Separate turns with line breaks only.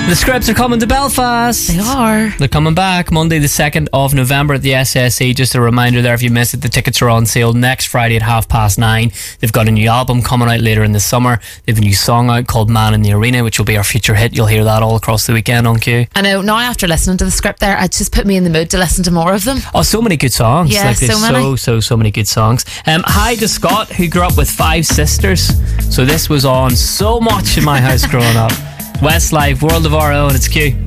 The Scripts are coming to Belfast.
They are.
They're coming back Monday the 2nd of November at the SSE. Just a reminder there, if you missed it, the tickets are on sale next Friday at 9:30. They've got a new album coming out later in the summer. They've a new song out called Man in the Arena, which will be our future hit. You'll hear that all across the weekend on Q.
I know, now after listening to the Script there, it just put me in the mood to listen to more of them.
Oh, so many good songs.
Yeah,
like, there's so many good songs. Hi to Scott, who grew up with 5 sisters. So this was on so much in my house growing up. Westlife, World of Our Own, it's Q.